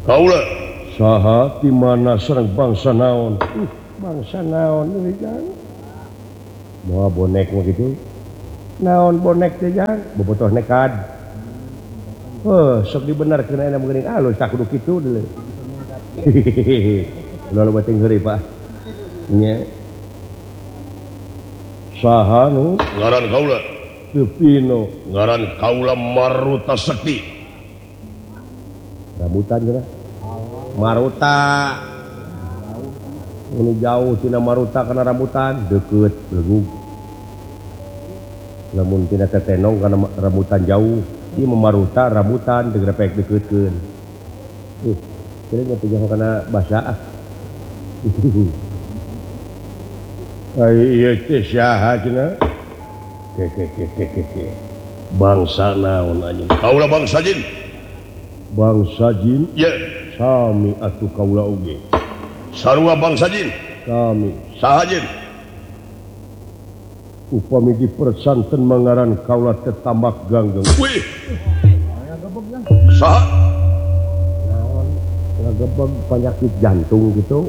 Kaula saha di mana serang bangsa naon bangsa naon ini kan mau bonek gitu naon bonek teh jang bobotoh nekad sok dibenarkeun aya meuring alus tak kudu kitu deuleu ulah lo bating heuri Pak nya saha nu ngaran kaula teu pino ngaran kaula Maruta Sakti rambutan cenah Maruta ini jauh tina Maruta kana rambutan deukeut legung lamun tina tetenong kana rambutan jauh ieu Maruta rambutan deuk repek deukeutkeun kira nya teh kana basa ai ieu teh saha cenah ke bangsa naon anjeun kaula bangsa jin bangsa jin ye sami atuh kaula oge sarua bangsa jin sami saha jin upami dipersanten mangaran kaula teh tambak ganggeng wih saha naon ngagebeg penyakit jantung gitu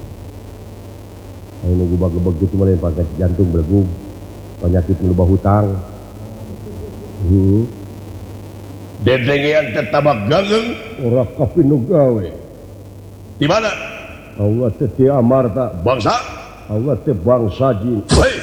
anu gebeg-gebeg gitu mah penyakit jantung belegug penyakit lupa hutang dedengean teh tambak ganggeng ora kapinu gawe di mana Allah teh ti amarta bangsa Allah teh bangsa jin hei